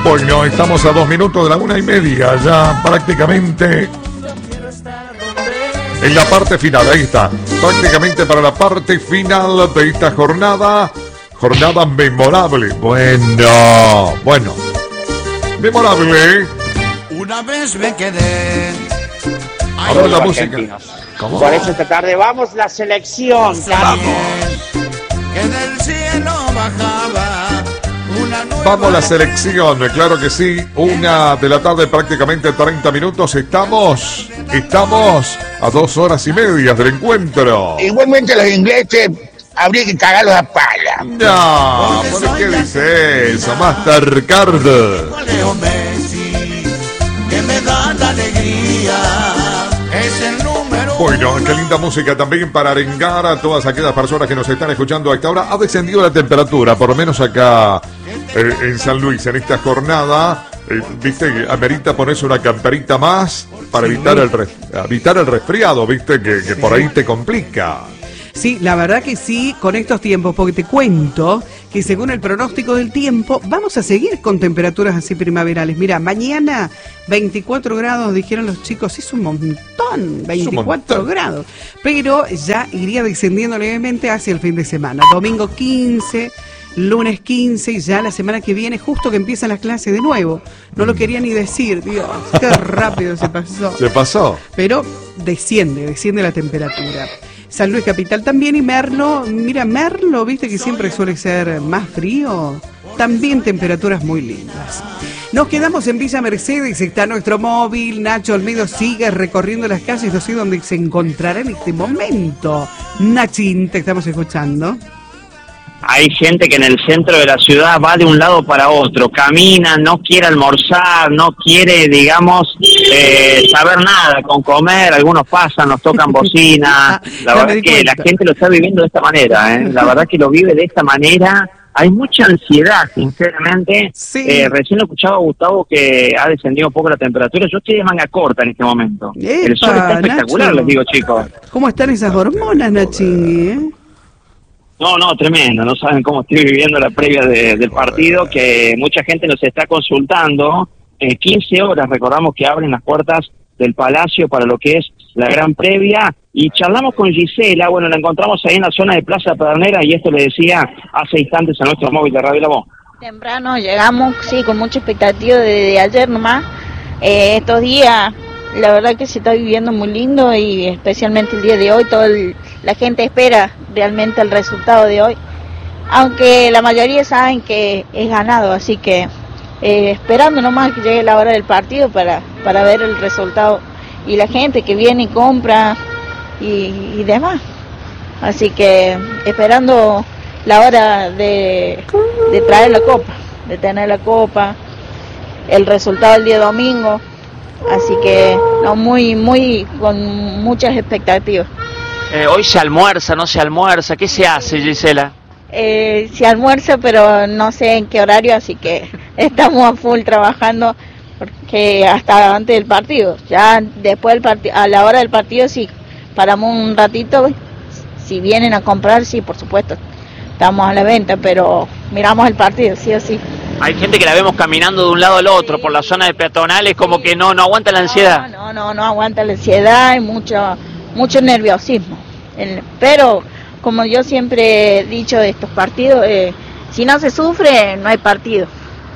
Bueno, estamos a 2 minutos de la 1:30, ya prácticamente en la parte final. Ahí está, prácticamente para la parte final de esta jornada memorable. Bueno, memorable. Una vez me quedé. A ver la música. ¿Cómo? Por eso esta tarde vamos la selección. Vamos. Que del cielo bajaba una nueva... Vamos la selección, claro que sí. 1 de la tarde, prácticamente 30 minutos. Estamos a 2 horas y media del encuentro. Igualmente los ingleses habría que cagarlos a pala. No, ¿por qué dice eso, Mastercard? Leo Messi, que me da la alegría. Es el número. Bueno, qué linda música también para arengar a todas aquellas personas que nos están escuchando a esta hora. Ha descendido la temperatura, por lo menos acá en San Luis, en esta jornada. Viste, amerita ponerse una camperita más para evitar el resfriado, viste, que por ahí te complica. Sí, la verdad que sí, con estos tiempos, porque te cuento que según el pronóstico del tiempo, vamos a seguir con temperaturas así primaverales. Mira, mañana 24 grados, dijeron los chicos, es un montón, 24 grados. Pero ya iría descendiendo levemente hacia el fin de semana. Domingo 15, lunes 15 y ya la semana que viene, justo que empiezan las clases de nuevo. No lo quería ni decir, Dios, qué rápido se pasó. ¿Se pasó? Pero desciende la temperatura. San Luis Capital también y Merlo, mira Merlo, viste que siempre suele ser más frío, también temperaturas muy lindas. Nos quedamos en Villa Mercedes, está nuestro móvil, Nacho Olmedo sigue recorriendo las calles, no sé dónde se encontrará en este momento. Nachín, te estamos escuchando. Hay gente que en el centro de la ciudad va de un lado para otro, camina, no quiere almorzar, no quiere, digamos, saber nada con comer, algunos pasan, nos tocan bocina. La verdad es que la gente lo está viviendo de esta manera, la verdad que lo vive de esta manera. Hay mucha ansiedad, sinceramente. Sí. Recién lo escuchaba a Gustavo que ha descendido un poco la temperatura. Yo estoy de manga corta en este momento. Epa, el sol está espectacular, Nacho. les digo, chicos. ¿Cómo están esas hormonas, Nachín? No, tremendo. No saben cómo estoy viviendo la previa del partido, que mucha gente nos está consultando. 15 horas, recordamos que abren las puertas del Palacio para lo que es la gran previa. Y charlamos con Gisela, bueno, la encontramos ahí en la zona de Plaza Pedernera y esto le decía hace instantes a nuestro móvil de Radio La Voz. Temprano llegamos, sí, con mucha expectativa de ayer nomás. Estos días, la verdad que se está viviendo muy lindo y especialmente el día de hoy, la gente espera realmente el resultado de hoy. Aunque la mayoría saben que es ganado, así que esperando nomás que llegue la hora del partido para ver el resultado y la gente que viene y compra y demás. Así que esperando la hora de traer la copa, de tener la copa, el resultado el día domingo. Así que no, muy con muchas expectativas. Hoy se almuerza, no se almuerza, ¿qué se hace, Gisela? Se almuerza, pero no sé en qué horario, así que estamos a full trabajando porque hasta antes del partido. Ya después a la hora del partido sí paramos un ratito. Si vienen a comprar, sí, por supuesto, estamos a la venta, pero miramos el partido, sí o sí. Hay gente que la vemos caminando de un lado al otro por la zona de peatonales, como que no aguanta la ansiedad. No aguanta la ansiedad, hay mucho nerviosismo. Pero como yo siempre he dicho de estos partidos, si no se sufre, no hay partido.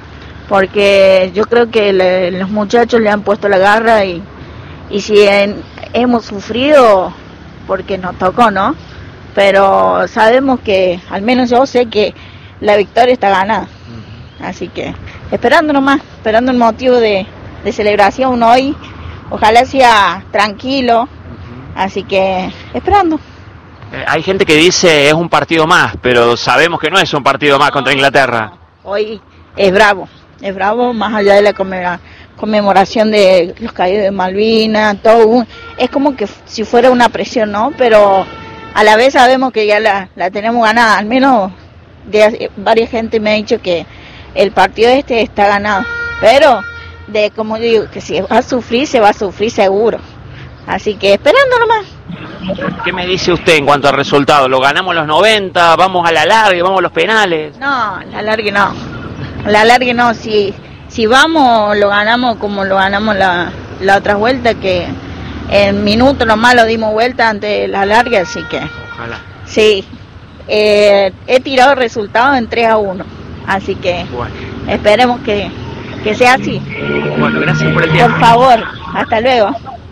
Porque yo creo que los muchachos le han puesto la garra y si hemos sufrido, porque nos tocó, ¿no? Pero sabemos que, al menos yo sé que la victoria está ganada. Así que esperando nomás, esperando el motivo de celebración hoy. Ojalá sea tranquilo. Así que esperando. Hay gente que dice es un partido más, pero sabemos que no es un partido más contra Inglaterra. Hoy es bravo, más allá de la conmemoración de los caídos de Malvinas, todo. Es como que si fuera una presión, ¿no? Pero a la vez sabemos que ya la tenemos ganada. Al menos varias gente me ha dicho que el partido está ganado. Pero, como digo, que si va a sufrir, se va a sufrir seguro. Así que esperando nomás. ¿Qué me dice usted en cuanto al resultado? ¿Lo ganamos los 90? ¿Vamos a la larga? ¿Vamos a los penales? No, la larga no. La larga no. Si si vamos, lo ganamos como lo ganamos la otra vuelta, que en minutos nomás lo dimos vuelta ante la larga, así que... Ojalá. Sí, he tirado resultados en 3-1, así que Bueno. esperemos que sea así. Bueno, gracias por el tiempo. Por favor, hasta luego.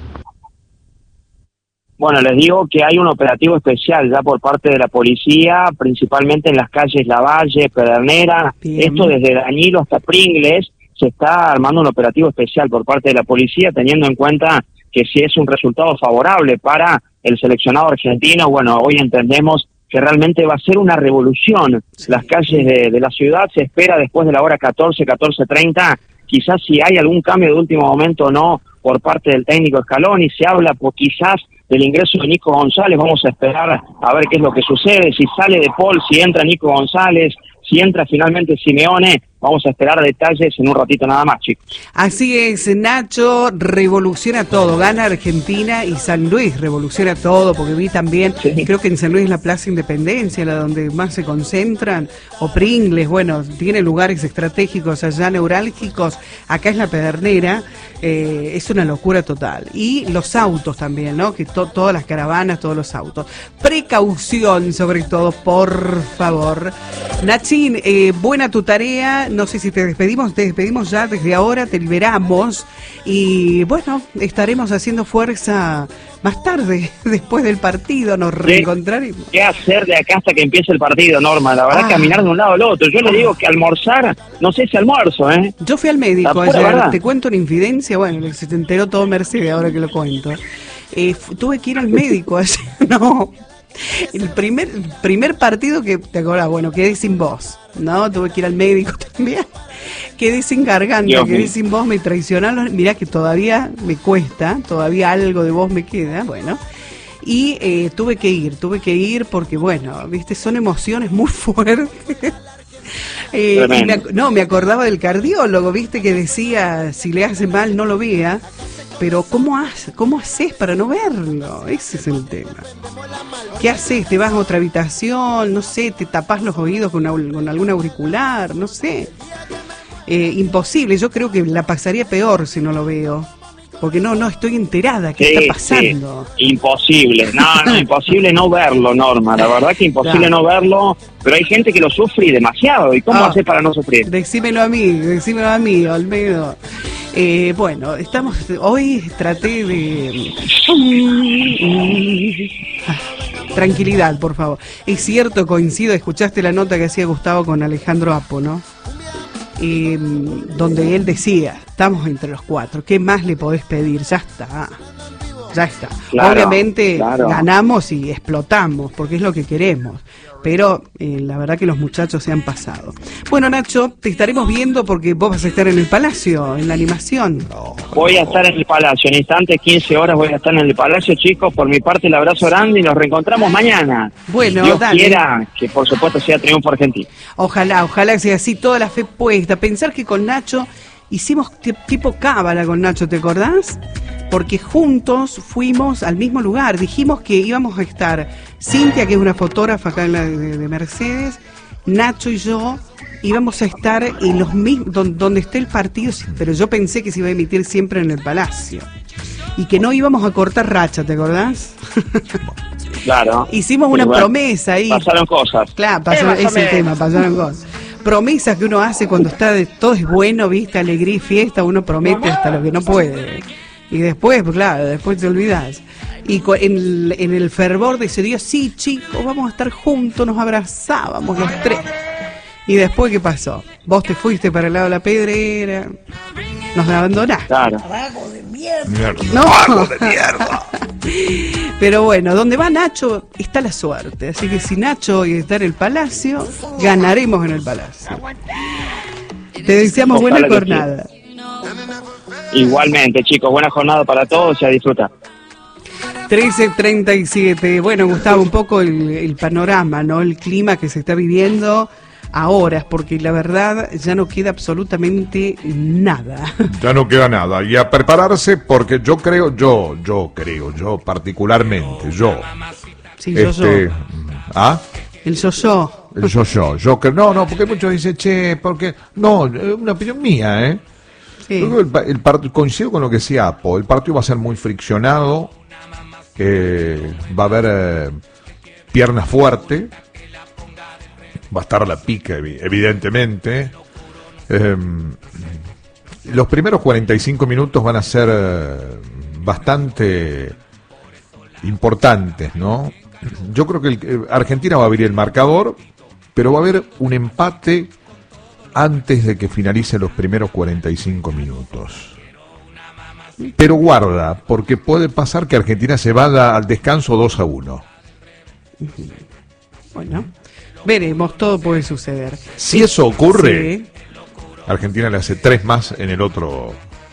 Bueno, les digo que hay un operativo especial ya por parte de la policía, principalmente en las calles Lavalle, Pedernera. Bien. Esto desde Danilo hasta Pringles, se está armando un operativo especial por parte de la policía, teniendo en cuenta que si es un resultado favorable para el seleccionado argentino, bueno, hoy entendemos que realmente va a ser una revolución. Las calles de la ciudad, se espera después de la hora 14:30, quizás si hay algún cambio de último momento o no por parte del técnico Scaloni, se habla quizás del ingreso de Nico González, vamos a esperar a ver qué es lo que sucede, si sale de Paul, si entra Nico González, si entra finalmente Simeone, vamos a esperar detalles en un ratito nada más, chicos. Así es, Nacho, revoluciona todo, gana Argentina y San Luis revoluciona todo, porque vi también, creo que en San Luis es la Plaza Independencia, la donde más se concentran, o Pringles, bueno, tiene lugares estratégicos allá neurálgicos, acá es la Pedernera, es una locura total. Y los autos también, ¿no? Que todas las caravanas, todos los autos. Precaución sobre todo, por favor. Nachín, buena tu tarea. No sé si te despedimos ya desde ahora, te liberamos. Y bueno, estaremos haciendo fuerza más tarde, después del partido, nos reencontraremos. ¿Qué hacer de acá hasta que empiece el partido, Norma? La verdad, caminar de un lado al otro. Yo le digo que almorzar, no sé si almuerzo, ¿eh? Yo fui al médico ayer, ¿verdad? Te cuento una infidencia, bueno, se te enteró todo Mercedes ahora que lo cuento. Tuve que ir al médico ayer, no... El primer partido que, ¿te acordás? Bueno, quedé sin voz, ¿no? Tuve que ir al médico también. Quedé sin garganta, quedé sin voz, me traicionaron. Mirá que todavía me cuesta, todavía algo de voz me queda, bueno. Y tuve que ir porque, bueno, viste, son emociones muy fuertes. Me acordaba del cardiólogo, viste, que decía, si le hace mal no lo vea. Pero ¿cómo haces para no verlo? Ese es el tema. ¿Qué haces? ¿Te vas a otra habitación? No sé, te tapás los oídos con algún auricular, no sé. Imposible, yo creo que la pasaría peor si no lo veo. Porque no estoy enterada qué está pasando. Sí. Imposible, imposible no verlo, Norma. La verdad que imposible no verlo, pero hay gente que lo sufre demasiado. ¿Y cómo haces para no sufrir? Decímelo a mí, Olmedo. Bueno, hoy traté de... Tranquilidad, por favor. Es cierto, coincido, escuchaste la nota que hacía Gustavo con Alejandro Apo, ¿no? Donde él decía, estamos entre los 4, ¿qué más le podés pedir? Ya está. Claro, obviamente ganamos y explotamos, porque es lo que queremos. Pero la verdad que los muchachos se han pasado. Bueno, Nacho, te estaremos viendo porque vos vas a estar en el Palacio, en la animación. Voy a estar en el Palacio, en instantes, 15 horas voy a estar en el Palacio, chicos. Por mi parte, el abrazo grande y nos reencontramos mañana. Bueno, Dios dale. quiera que, por supuesto, sea triunfo argentino. Ojalá sea así, toda la fe puesta. Pensar que con Nacho hicimos tipo cábala con Nacho, ¿te acordás? Porque juntos fuimos al mismo lugar. Dijimos que íbamos a estar Cintia, que es una fotógrafa acá en la de Mercedes, Nacho y yo íbamos a estar en los mismos donde esté el partido, pero yo pensé que se iba a emitir siempre en el Palacio y que no íbamos a cortar racha, ¿te acordás? Claro. Hicimos una promesa ahí. Pasaron cosas. Claro, pasaron cosas. Promesas que uno hace cuando todo es bueno, viste, alegría y fiesta, uno promete hasta lo que no puede. Y después, pues claro, después te olvidás. Y en el fervor de ese día, sí, chicos, vamos a estar juntos, nos abrazábamos los tres. Y después, ¿qué pasó? Vos te fuiste para el lado de la Pedrera, nos abandonaste. Claro. Vago de mierda. No. ¡Vago de mierda! Pero bueno, donde va Nacho está la suerte. Así que si Nacho hoy está en el Palacio, ganaremos en el Palacio. Te deseamos buena jornada. Igualmente, chicos, buena jornada para todos y a disfrutar. 13:37. Bueno, Gustavo, un poco el panorama, ¿no? El clima que se está viviendo ahora, porque la verdad ya no queda absolutamente nada. Ya no queda nada. Y a prepararse porque yo particularmente, Sí, yo. ¿Ah? El yo. Yo creo, no, porque muchos dicen, porque, no, una opinión mía, Sí. Coincido con lo que decía Apo, el partido va a ser muy friccionado, va a haber pierna fuerte, va a estar la pica evidentemente. Los primeros 45 minutos van a ser bastante importantes, ¿no? Yo creo que Argentina va a abrir el marcador, pero va a haber un empate antes de que finalicen los primeros 45 minutos. Pero guarda, porque puede pasar que Argentina se vaya al descanso 2-1. Bueno, veremos, todo puede suceder. Si eso ocurre, sí, Argentina le hace 3 más en el otro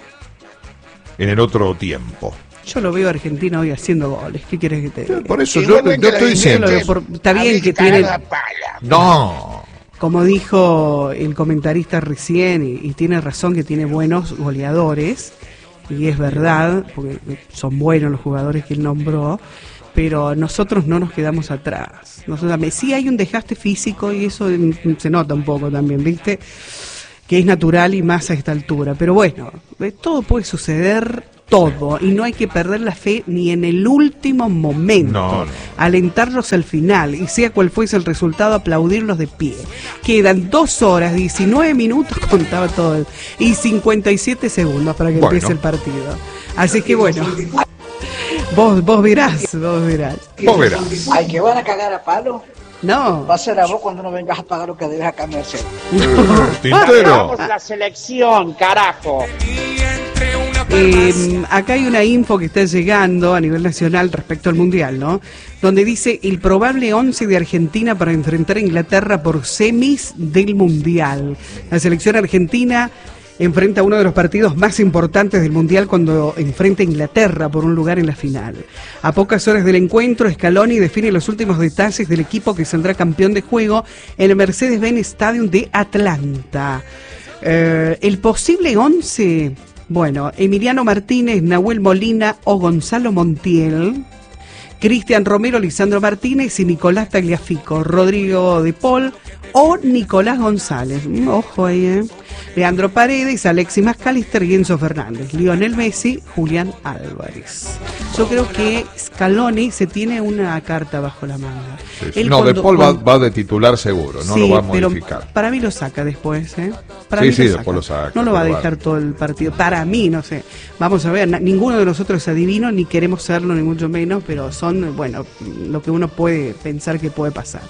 tiempo. yo lo veo a Argentina hoy haciendo goles. ¿Qué quieres que te diga? Por eso Igual yo que estoy lo diciendo. Está bien que cagar tiene, la pala. No. como dijo el comentarista recién, y tiene razón que tiene buenos goleadores, y es verdad, porque son buenos los jugadores que él nombró, pero nosotros no nos quedamos atrás. Sí hay un desgaste físico y eso se nota un poco también, ¿viste? Que es natural y más a esta altura. Pero bueno, todo puede suceder, todo, y no hay que perder la fe ni en el último momento. No. Alentarlos al final, y sea cual fuese el resultado, aplaudirlos de pie. Quedan 2 horas, 19 minutos, contaba todo, y 57 segundos para que empiece el partido. Así que bueno, vos verás. Vos verás. Ay, que van a cagar a palo. No. Va a ser a vos cuando no vengas a pagar lo que debes acá, Mercedes. Tintero. la selección, carajo. Acá hay una info que está llegando a nivel nacional respecto al Mundial, ¿no? Donde dice el probable 11 de Argentina para enfrentar a Inglaterra por semis del Mundial. La selección argentina enfrenta uno de los partidos más importantes del Mundial cuando enfrenta a Inglaterra por un lugar en la final. A pocas horas del encuentro, Scaloni define los últimos detalles del equipo que saldrá campeón de juego en el Mercedes-Benz Stadium de Atlanta. El posible 11... Bueno, Emiliano Martínez, Nahuel Molina o Gonzalo Montiel, Cristian Romero, Lisandro Martínez y Nicolás Tagliafico, Rodrigo de Paul o Nicolás González. Ojo ahí, Leandro Paredes, Alexis McAllister y Enzo Fernández, Lionel Messi, Julián Álvarez. Yo creo que Scaloni se tiene una carta bajo la manga. Sí. No, de Paul va de titular seguro, no sí, lo va a modificar. Pero para mí lo saca después, ¿eh? Para sí, mí después lo saca. No lo va a dejar todo el partido. Para mí, no sé. Vamos a ver, ninguno de nosotros es adivino, ni queremos serlo, ni mucho menos, pero son, bueno, lo que uno puede pensar que puede pasar.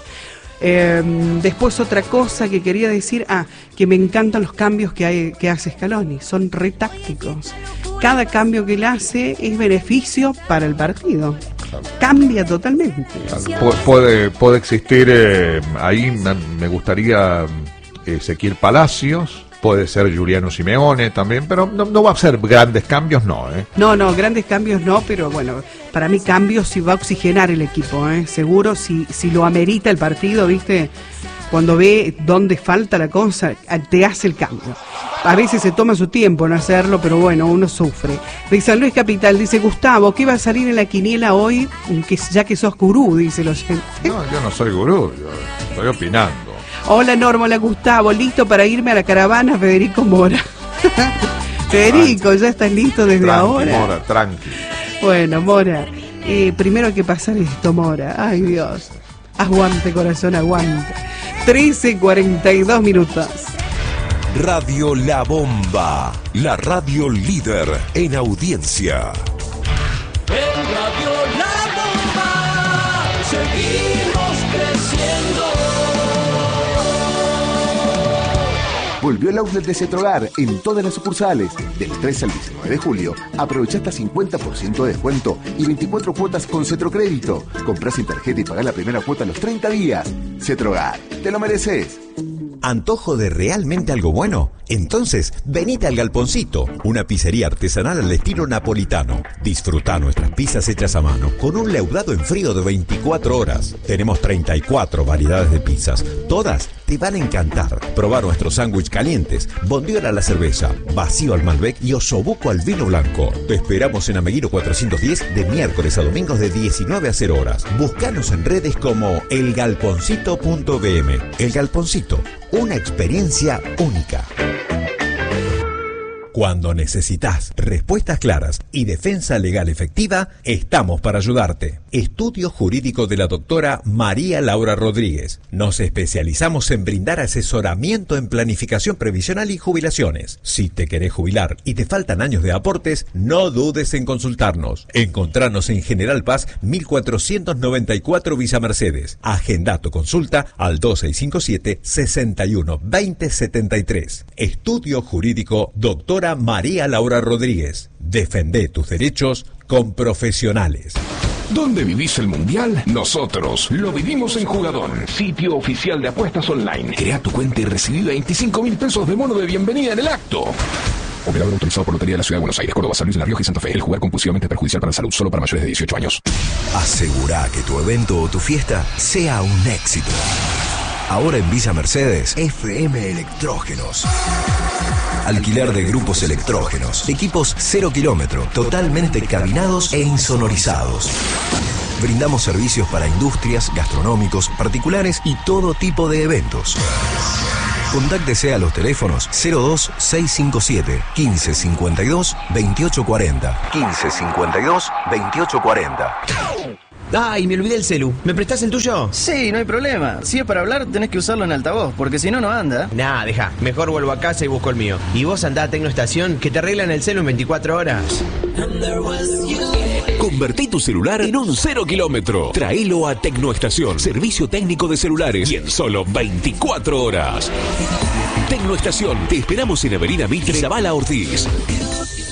Después otra cosa que quería decir, que me encantan los cambios que hace Scaloni, son re tácticos. Cada cambio que él hace es beneficio para el partido. Claro. Cambia totalmente. Claro. Puede existir, ahí me gustaría Ezequiel Palacios, puede ser Juliano Simeone también, pero no va a ser grandes cambios, no. No, grandes cambios no, pero bueno, para mí cambios sí va a oxigenar el equipo, seguro, si lo amerita el partido, ¿viste? Cuando ve dónde falta la cosa, te hace el cambio. A veces se toma su tiempo en hacerlo, pero bueno, uno sufre. De San Luis Capital, dice Gustavo, ¿qué va a salir en la quiniela hoy? Ya que sos gurú, dice los gente. No, yo no soy gurú, yo estoy opinando. Hola Norma, hola Gustavo, listo para irme a la caravana, Federico Mora. Federico, ¿ya estás listo desde ahora? Mora, tranqui. Bueno, Mora, primero hay que pasar esto, Mora. Ay, Dios. Aguante, corazón, aguante. 13:42 minutos. Radio La Bomba, la radio líder en audiencia. En Radio La Bomba seguimos creciendo. Volvió el outlet de Cetrogar en todas las sucursales. Del 3 al 19 de julio, aprovecha hasta 50% de descuento y 24 cuotas con Cetrocrédito. Comprá sin tarjeta y pagá la primera cuota a los 30 días. Cetrogar, te lo mereces. ¿Antojo de realmente algo bueno? Entonces, venite al Galponcito, una pizzería artesanal al estilo napolitano. Disfruta nuestras pizzas hechas a mano, con un leudado en frío de 24 horas. Tenemos 34 variedades de pizzas, todas te van a encantar. Probá nuestros sándwiches calientes, bondiola a la cerveza, vacío al Malbec y osobuco al vino blanco. Te esperamos en Ameguino 410 de miércoles a domingos de 19 a 0 horas. Búscanos en redes como elgalponcito.bm. El Galponcito, una experiencia única. Cuando necesitas respuestas claras y defensa legal efectiva, estamos para ayudarte. Estudio Jurídico de la doctora María Laura Rodríguez. Nos especializamos en brindar asesoramiento en planificación previsional y jubilaciones. Si te querés jubilar y te faltan años de aportes, no dudes en consultarnos. Encontranos en General Paz 1494 Villa Mercedes. Agenda tu consulta al 2657 61 20 73. Estudio Jurídico doctora María Laura Rodríguez. Defendé tus derechos con profesionales. ¿Dónde vivís el Mundial? Nosotros lo vivimos en Jugadón, sitio oficial de apuestas online. Crea tu cuenta y recibí 25.000 pesos de bono de bienvenida en el acto. Operador autorizado por Lotería de la Ciudad de Buenos Aires, Córdoba, San Luis de la Rioja y Santa Fe. El jugar compulsivamente perjudicial para la salud, solo para mayores de 18 años. Asegurá que tu evento o tu fiesta sea un éxito. Ahora en Villa Mercedes, FM Electrógenos. Alquiler de grupos electrógenos. Equipos 0 kilómetro, totalmente cabinados e insonorizados. Brindamos servicios para industrias, gastronómicos, particulares y todo tipo de eventos. Contáctese a los teléfonos 02657 1552 2840. 1552 2840. Ay, me olvidé el celu. ¿Me prestás el tuyo? Sí, no hay problema. Si es para hablar, tenés que usarlo en altavoz, porque si no, no anda. Nah, deja. Mejor vuelvo a casa y busco el mío. Y vos andá a Tecnoestación, que te arreglan el celu en 24 horas. Convertí tu celular en un 0 kilómetro. Traelo a Tecnoestación, servicio técnico de celulares, y en solo 24 horas. Tecnoestación, te esperamos en Avenida Mitre y Zavala Ortiz.